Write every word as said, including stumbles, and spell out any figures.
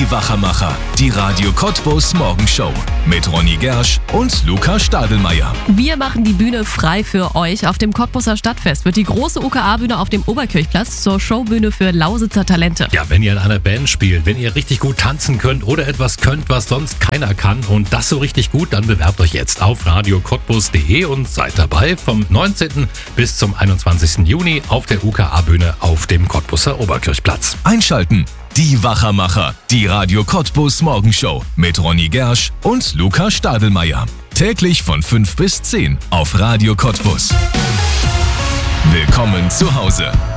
Die Wachermacher, die Radio Cottbus Morgenshow mit Ronny Gersch und Luca Stadelmeier. Wir machen die Bühne frei für euch. Auf dem Cottbuser Stadtfest wird die große U K A-Bühne auf dem Oberkirchplatz zur Showbühne für Lausitzer Talente. Ja, wenn ihr in einer Band spielt, wenn ihr richtig gut tanzen könnt oder etwas könnt, was sonst keiner kann und das so richtig gut, dann bewerbt euch jetzt auf radio cottbus punkt de und seid dabei vom neunzehnten bis zum einundzwanzigsten Juni auf der U K A-Bühne auf dem Cottbuser Oberkirchplatz. Einschalten. Die Wachermacher, die Radio Cottbus Morgenshow mit Ronny Gersch und Luca Stadelmeier. Täglich von fünf bis zehn auf Radio Cottbus. Willkommen zu Hause.